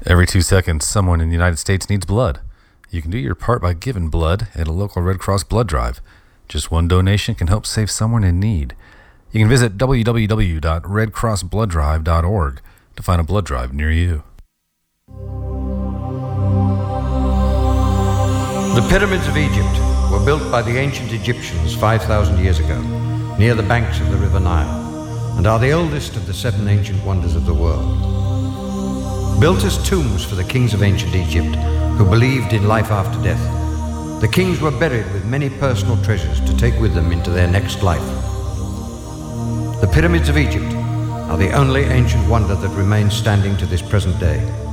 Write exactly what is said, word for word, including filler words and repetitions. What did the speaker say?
Every two seconds, someone in the United States needs blood. You can do your part by giving blood at a local Red Cross blood drive. Just one donation can help save someone in need. You can visit w w w dot red cross blood drive dot org to find a blood drive near you. The pyramids of Egypt were built by the ancient Egyptians five thousand years ago, near the banks of the River Nile, and are the oldest of the seven ancient wonders of the world. Built as tombs for the kings of ancient Egypt, who believed in life after death, the kings were buried with many personal treasures to take with them into their next life. The pyramids of Egypt are the only ancient wonder that remains standing to this present day.